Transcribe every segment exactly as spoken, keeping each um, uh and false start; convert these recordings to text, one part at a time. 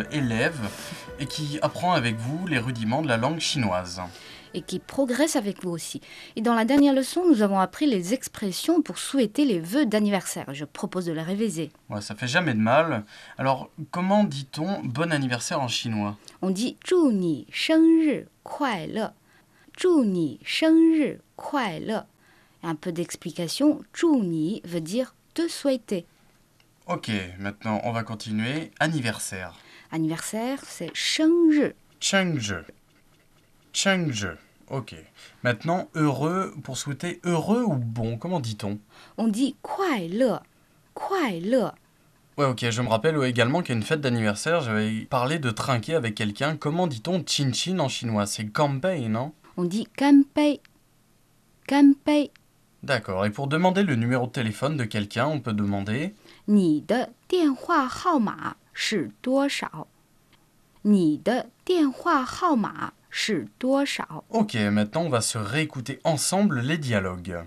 élève et qui apprend avec vous les rudiments de la langue chinoise. Et qui progresse avec vous aussi. Et dans la dernière leçon, nous avons appris les expressions pour souhaiter les vœux d'anniversaire. Je propose de les réviser. Ouais, ça fait jamais de mal. Alors, comment dit-on bon anniversaire en chinois? On dit « 祝你生日快乐» 祝你生日快乐. Un peu d'explication, « 祝你» veut dire « te souhaiter ». Ok, maintenant on va continuer. Anniversaire. Anniversaire, c'est « 生日 ». Chengzhi. Chengzhi. Ok. Maintenant, heureux, pour souhaiter heureux ou bon, comment dit-on? On dit « 快乐 ». 快乐. Ouais, ok, je me rappelle ouais, également qu'à une fête d'anniversaire, j'avais parlé de trinquer avec quelqu'un. Comment dit-on chin chin en chinois? C'est ganpei, non? On dit « 干杯 ». 干杯. D'accord, et pour demander le numéro de téléphone de quelqu'un, on peut demander 你的电话号码是多少？你的电话号码是多少？ Ok, maintenant on va se réécouter ensemble les dialogues.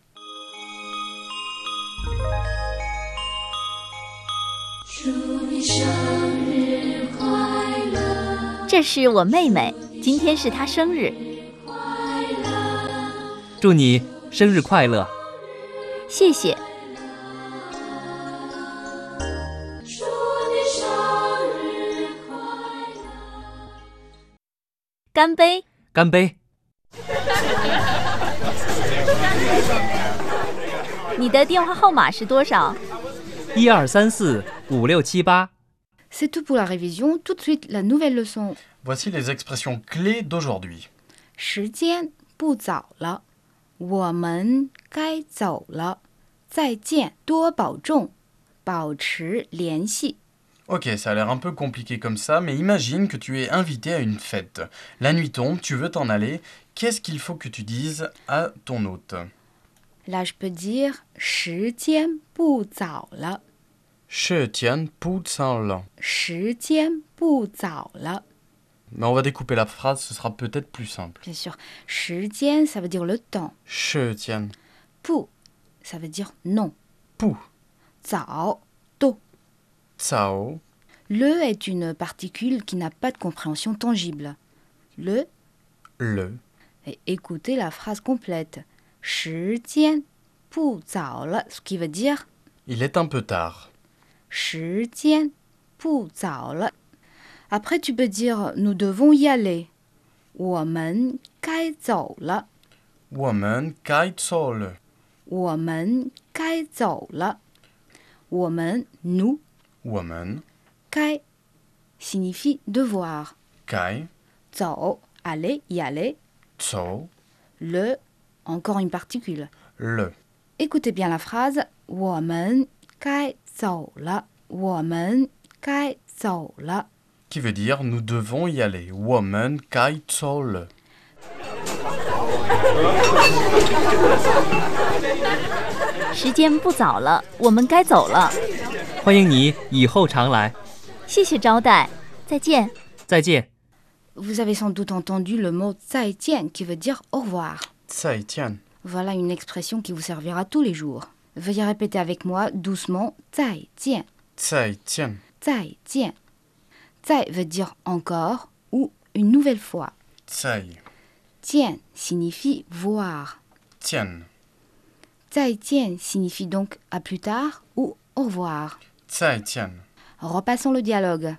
祝你生日快乐， 这是我妹妹，今天是她生日。 祝你生日快乐！ 谢谢。 祝你生日快乐。 干杯！ 干杯！ 你的电话号码是多少？ 一二三四五六七八。 C'est tout pour la révision. Tout de suite, la nouvelle leçon. Voici les expressions clés d'aujourd'hui. 时间不早了，我们该走了。再见，多保重，保持联系。 Ok, ça a l'air un peu compliqué comme ça, mais imagine que tu es invité à une fête. La nuit tombe, tu veux t'en aller. Qu'est-ce qu'il faut que tu dises à ton hôte? Là, je peux dire 时间不早了。 Je tiens pu le. 时间不早了。 Mais on va découper la phrase, ce sera peut-être plus simple. Bien sûr, 时间 ça veut dire le temps. Je tiens 不 ça veut dire non. pu. 早 tôt. Cao. Le est une particule qui n'a pas de compréhension tangible. Le Le. et écoutez la phrase complète. 时间不早了 ce qui veut dire Il est un peu tard. 时间不早了 Après, tu peux dire « nous devons y aller ». 我们该走了 Woman kai sol. 我们该走了 我们 nous Woman 该 signifie devoir. kai 走 aller, y aller. so Le, encore une particule. le. Écoutez bien la phrase «我们该走了我们该走了 ». Qui veut dire nous devons y aller. Woman kai sol. 时间不早了，我们该走了。 欢迎你以后常来。 谢谢招待，再见。 再见。 Vous avez sans doute entendu le mot « 再见 » qui veut dire « au revoir ». Tsai tian. Voilà une expression qui vous servira tous les jours. Veuillez répéter avec moi doucement « 再见 Tsai tian. ». 再见 再 veut dire encore ou une nouvelle fois. Tsai. 见 signifie voir. Tian. 再见 signifie donc à plus tard ou au revoir. Tsai tian. Repassons le dialogue.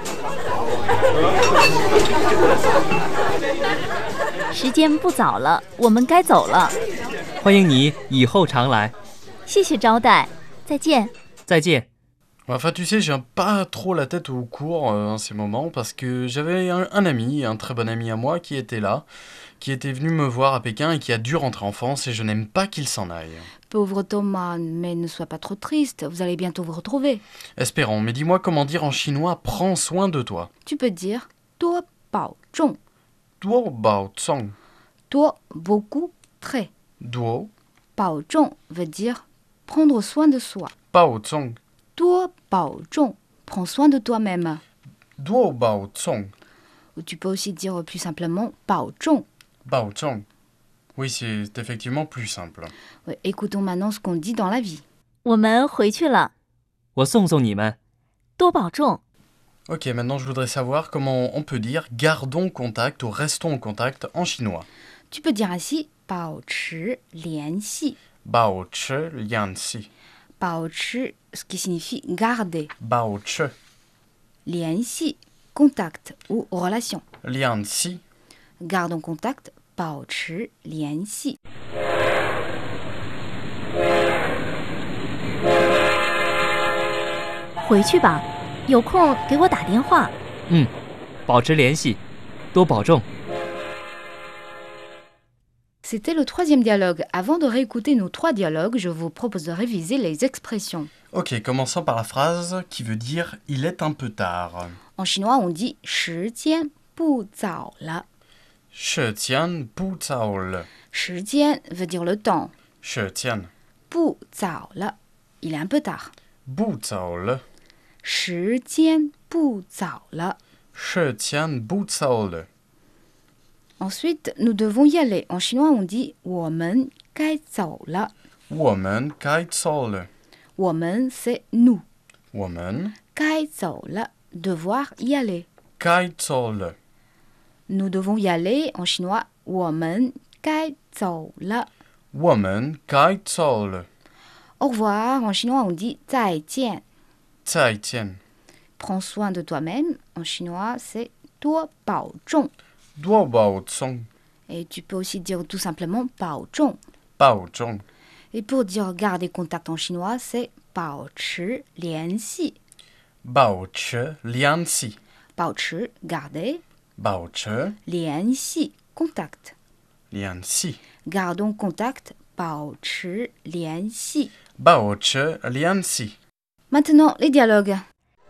时间不早了，我们该走了。 欢迎你以后常来。 谢谢招待，再见。 再见。 Enfin, tu sais, j'ai pas trop la tête au cours euh, en ces moments parce que j'avais un, un ami, un très bon ami à moi, qui était là, qui était venu me voir à Pékin et qui a dû rentrer en France et je n'aime pas qu'il s'en aille. Pauvre Thomas, mais ne sois pas trop triste, vous allez bientôt vous retrouver. Espérons, mais dis-moi comment dire en chinois « prends soin de toi ». Tu peux dire « 多保重 ». Duo bao tsong. 多 beaucoup, très. Duo 保重 veut dire prendre soin de soi. bao tsong. 多保重 prends soin de toi-même. Duo bao tsong. Ou tu peux aussi dire plus simplement 保重. Bao tsong. Oui, c'est effectivement plus simple. Ouais, écoutons maintenant ce qu'on dit dans la vie. 我们回去了， 我送送你们。 多保重。 Ok, maintenant je voudrais savoir comment on peut dire gardons contact ou restons en contact en chinois. Tu peux dire ainsi 保持联系 Bao che lian si. 保持 ce qui signifie garder, Bao che 联系 contact ou relation. lian si. Gardons contact, 保持联系。 回去吧，有空给我打电话。 嗯，保持联系，多保重。 C'était le troisième dialogue. Avant de réécouter nos trois dialogues, je vous propose de réviser les expressions. Ok, commençons par la phrase qui veut dire il est un peu tard. En chinois, on dit 时间不早了. She tian bu zao le. 时间 veut dire le temps. She tian 不早了, il est un peu tard. bu zao le. 时间不早了. She tian bu zao le. Ensuite, nous devons y aller. En chinois, on dit 我们该走了. Woman gai zao le. 我们 c'est nous. Woman 该走了, devoir y aller. gai zao le. Nous devons y aller. En chinois, 我们该走了. Woman gai zao le. Au revoir. En chinois, on dit 再见. Zai tian. Prends soin de toi-même. En chinois, c'est 多保重. Duo bao zong. Et tu peux aussi dire tout simplement 保重. Bao zong. Et pour dire garder contact en chinois, c'est 保持联系. Bao che lian si. 保持 garder, Bao che 联系 contact. lian si. Gardons contact, 保持联系. Bao che lian si. Maintenant, les dialogues.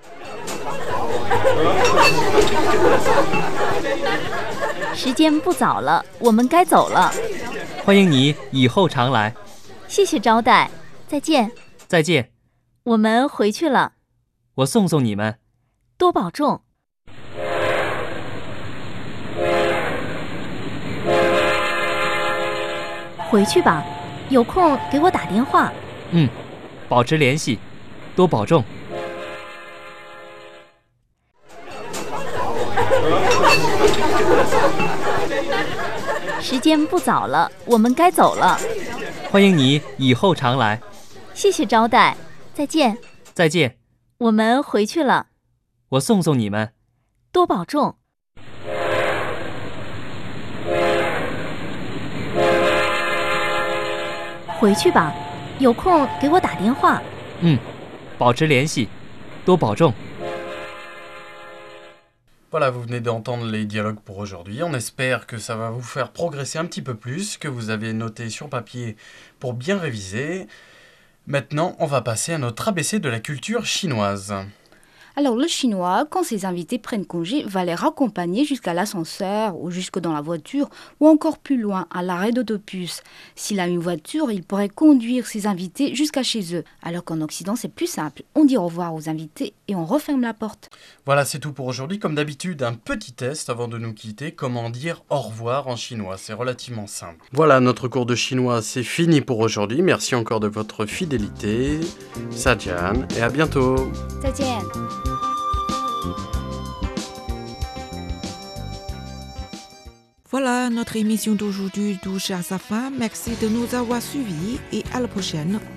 时间不早了，我们该走了。 欢迎你以后常来。 谢谢招待，再见。 再见， 我们回去了， 我送送你们。 多保重。回去吧，有空给我打电话。 嗯，保持联系，多保重。 时间不早了，我们该走了。 欢迎你以后常来。 谢谢招待，再见。 再见， 我们回去了， 我送送你们。 多保重。回去吧，有空给我打电话。 嗯，保持联系，多保重。 Voilà, vous venez d'entendre les dialogues pour aujourd'hui. On espère que ça va vous faire progresser un petit peu plus, que vous avez noté sur papier pour bien réviser. Maintenant, on va passer à notre A B C de la culture chinoise. Alors le chinois, quand ses invités prennent congé, va les raccompagner jusqu'à l'ascenseur ou jusque dans la voiture ou encore plus loin, à l'arrêt d'autobus. S'il a une voiture, il pourrait conduire ses invités jusqu'à chez eux. Alors qu'en Occident, c'est plus simple. On dit au revoir aux invités et on referme la porte. Voilà, c'est tout pour aujourd'hui. Comme d'habitude, un petit test avant de nous quitter. Comment dire au revoir en chinois? C'est relativement simple. Voilà, notre cours de chinois, c'est fini pour aujourd'hui. Merci encore de votre fidélité. Sajian et à bientôt. 再见. Voilà, notre émission d'aujourd'hui touche à sa fin. Merci de nous avoir suivis et à la prochaine.